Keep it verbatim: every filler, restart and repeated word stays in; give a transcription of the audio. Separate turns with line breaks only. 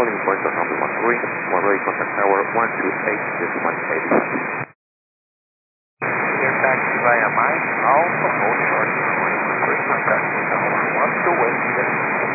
calling point of number one three, runway contact tower one two eight, decimal eight.
Air taxi via Mike Alpha, hold short runway one three, contact tower one two eight, decimal